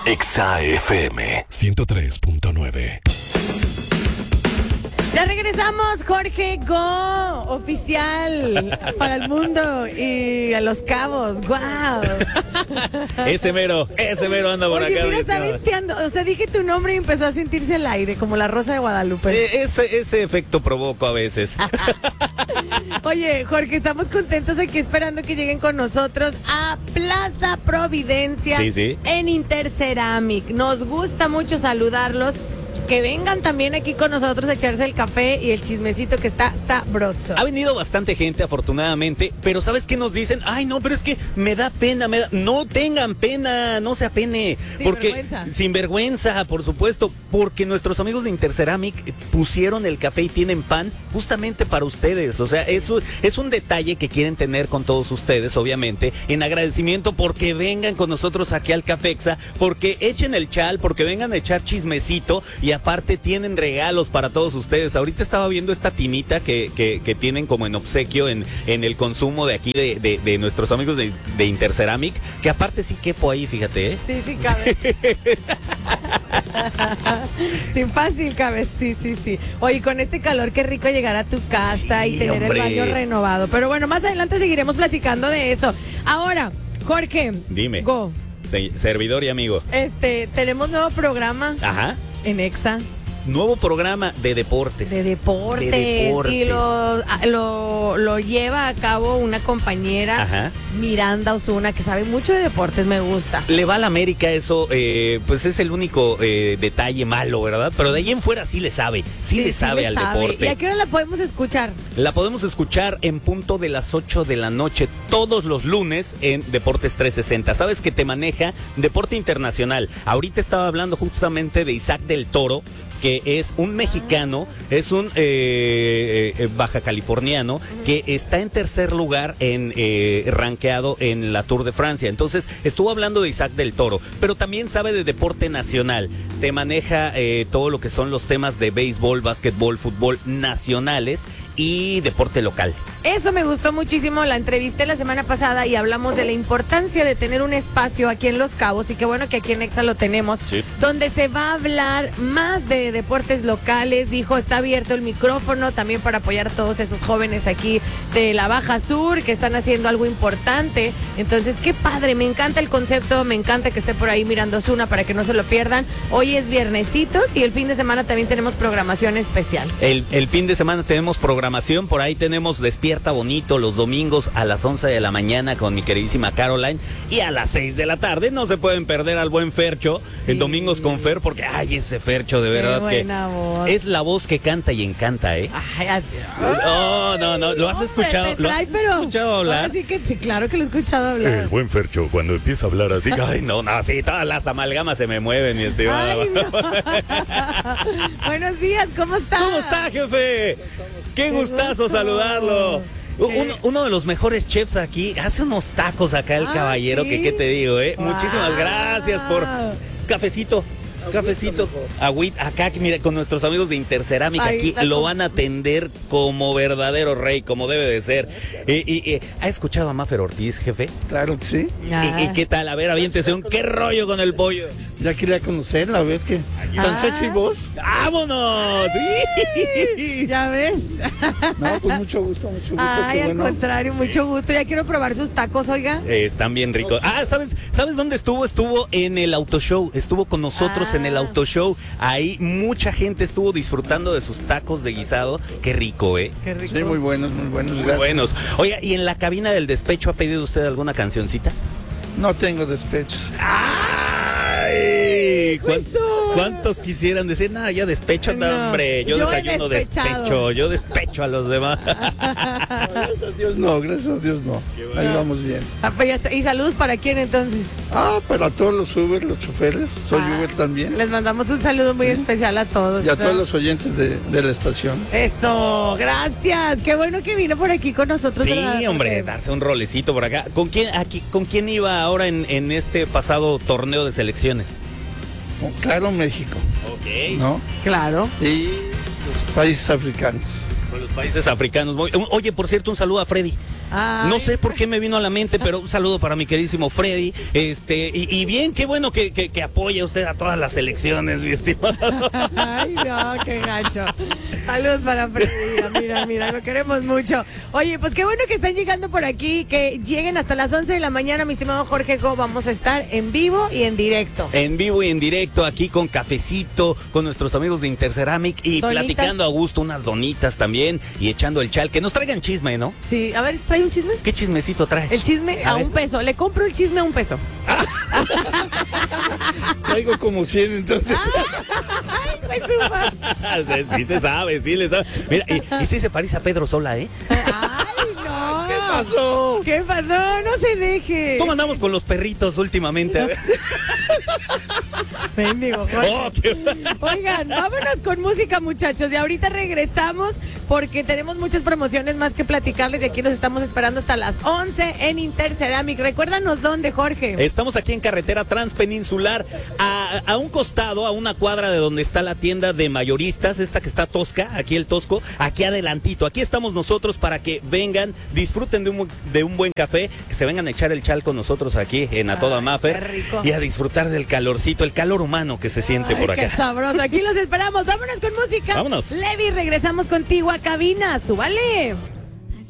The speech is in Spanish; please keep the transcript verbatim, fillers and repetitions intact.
Exa F M ciento tres punto nueve. Ya regresamos, Jorge Go, oficial para el mundo y a Los Cabos. ¡Guau! Ese mero, ese mero anda por Oye, acá. mira, está venteando. O sea, dije tu nombre y empezó a sentirse el aire, como la Rosa de Guadalupe. Eh, ese, ese efecto provoco a veces. Oye, Jorge, estamos contentos aquí esperando que lleguen con nosotros a Plaza Providencia Sí, sí. en Interceramic. Nos gusta mucho saludarlos. Que vengan también aquí con nosotros a echarse el café y el chismecito que está sabroso. Ha venido bastante gente, afortunadamente, pero ¿sabes qué nos dicen? Ay, no, pero es que me da pena, me da... No tengan pena, no se apene. Sin porque vergüenza. Sin vergüenza, por supuesto, porque nuestros amigos de Interceramic pusieron el café y tienen pan justamente para ustedes. O sea, eso es un detalle que quieren tener con todos ustedes, obviamente, en agradecimiento porque vengan con nosotros aquí al Cafexa, porque echen el chal, porque vengan a echar chismecito y aparte tienen regalos para todos ustedes. Ahorita estaba viendo esta tinita que, que, que tienen como en obsequio en, en el consumo de aquí de, de, de nuestros amigos de, de Interceramic, que aparte sí quepo ahí, fíjate, ¿eh? Sí, sí, cabe. Sin fácil cabe, sí, sí, sí. Oye, con este calor, qué rico llegar a tu casa Sí, y tener hombre. el baño renovado. Pero bueno, más adelante seguiremos platicando de eso. Ahora, Jorge. Dime. Go. Se- servidor y amigo. Este, tenemos nuevo programa Ajá. en Exa. Nuevo programa de deportes. De deportes. De deportes. Y lo, lo, lo lleva a cabo una compañera, Ajá. Miranda Osuna, que sabe mucho de deportes, me gusta. Le va a la América, eso, eh, pues es el único eh, detalle malo, ¿verdad? Pero de ahí en fuera sí le sabe, sí, le sabe le al sabe. deporte. ¿Y a qué hora la podemos escuchar? La podemos escuchar en punto de las ocho de la noche todos los lunes en Deportes trescientos sesenta. Sabes que te maneja Deporte Internacional. Ahorita estaba hablando justamente de Isaac del Toro, que es un mexicano, es un eh, eh, baja californiano, uh-huh. que está en tercer lugar en eh, rankeado en la Tour de Francia. Entonces estuvo hablando de Isaac del Toro, pero también sabe de deporte nacional. Te maneja eh, todo lo que son los temas de béisbol, básquetbol, fútbol nacionales y deporte local. Eso me gustó muchísimo, la entrevisté la semana pasada y hablamos de la importancia de tener un espacio aquí en Los Cabos, y qué bueno que aquí en Exa lo tenemos, sí. donde se va a hablar más de deportes locales. Dijo, está abierto el micrófono también para apoyar a todos esos jóvenes aquí de la Baja Sur que están haciendo algo importante. Entonces, qué padre, me encanta el concepto, me encanta que esté por ahí Miranda Osuna para que no se lo pierdan. Hoy es viernesitos y el fin de semana también tenemos programación especial. El, el fin de semana tenemos programación, por ahí tenemos Despierta Bonito los domingos a las once de la mañana con mi queridísima Caroline, y a las seis de la tarde no se pueden perder al buen Fercho, sí. en Domingos con Fer, porque ay, ese Fercho de verdad Qué buena que voz. Es la voz que canta y encanta, ¿eh? Ay, ay, no, no, no, lo has hombre, escuchado, te lo trae, has pero, escuchado hablar. Así que sí, claro que lo he escuchado hablar. El buen Fercho, cuando empieza a hablar así. Ay, no, no, sí, todas las amalgamas se me mueven, mi estimado. Ay, no. Buenos días, ¿cómo está? ¿Cómo está, jefe? Qué gustazo saludarlo. Uno, uno de los mejores chefs aquí, hace unos tacos acá el ah, caballero, ¿sí? que qué te digo, ¿eh? Wow. Muchísimas gracias por cafecito. Cafecito, agüita, acá mira, con nuestros amigos de Interceramic aquí lo van a atender como verdadero rey, como debe de ser. Eh, eh, eh, ¿Ha escuchado a Mafer Ortiz, jefe? Claro que sí. Ah. ¿Y, y qué tal? A ver, aviéntese un qué rollo con el pollo. Ya quería conocerla, ¿ves que? Tan Ah. sexy voz. ¡Vámonos! Ya ves. No, pues mucho gusto, mucho gusto. Ay, qué al bueno. contrario, mucho gusto. Ya quiero probar sus tacos, oiga. Eh, están bien ricos. Ah, ¿sabes, ¿sabes dónde estuvo? Estuvo en el Auto Show. Estuvo con nosotros Ah. en el Auto Show. Ahí mucha gente estuvo disfrutando de sus tacos de guisado. Qué rico, ¿eh? Qué rico. Sí, muy buenos, muy buenos. Muy Gracias. buenos. Oiga, ¿y en la cabina del despecho ha pedido usted alguna cancioncita? No tengo despechos. ¡Ay! ¿Cuán- Justo. ¿Cuántos quisieran decir? No, yo despecho, no, No, hombre. Yo, yo he desayuno despechado. despecho. Yo despecho a los demás. Gracias a Dios no, gracias a Dios no. Ahí vamos bien. Ah, pues ya está. ¿Y saludos para quién entonces? Ah, para todos los Uber, los choferes. Soy Ah, Uber también. Les mandamos un saludo muy especial a todos. Y a todos los oyentes de, de la estación. Eso, gracias. Qué bueno que vino por aquí con nosotros. Sí, ¿verdad? hombre, Porque- darse un rolecito por acá. ¿Con quién, aquí, ¿con quién iba ahora en, en este pasado torneo de selecciones? Claro, México, Ok. ¿no? Claro. Y los países africanos. Con los países africanos. Muy- Oye, por cierto, un saludo a Freddy. Ay. No sé por qué me vino a la mente, pero un saludo para mi queridísimo Freddy. Este, y, y bien, qué bueno que, que, que apoya usted a todas las elecciones, mi estimado. Ay, no, qué gacho. Saludos para Freddy. Mira, mira, lo queremos mucho. Oye, pues qué bueno que están llegando por aquí, que lleguen hasta las once de la mañana, mi estimado Jorge Go. Vamos a estar en vivo y en directo. En vivo y en directo, aquí con cafecito, con nuestros amigos de Interceramic y Donitas. platicando a gusto, unas donitas también y echando el chal. Que nos traigan chisme, ¿no? Sí, a ver, ¿trae un chisme? ¿Qué chismecito trae? El chisme a, A un ver. peso. Le compro el chisme a un peso. Traigo como cien, entonces. Ay, pues suba. sí, sí se sabe, sí le sabe. Mira, y, y sí se parece a Pedro Sola, ¿eh? Ay, no. ¿Qué pasó? ¿Qué pasó? No se deje. ¿Cómo andamos con los perritos últimamente? A ver. Bendigo, Jorge. Oh, qué- Oigan, vámonos con música, muchachos. Y ahorita regresamos porque tenemos muchas promociones más que platicarles. Y aquí nos estamos esperando hasta las once en Interceramic. Recuérdanos dónde, Jorge. Estamos aquí en carretera transpeninsular, a, a un costado, a una cuadra de donde está la tienda de mayoristas, esta que está Tosca, aquí el Tosco, aquí adelantito. Aquí estamos nosotros para que vengan, disfruten de un, de un buen café, que se vengan a echar el chal con nosotros aquí en A Toda Ay, Mafer qué rico. y a disfrutar del calorcito, el calor humano que se siente Ay, por qué acá. sabroso. Aquí los esperamos. Vámonos con música. Vámonos. Levi, regresamos contigo a cabina. Súbale.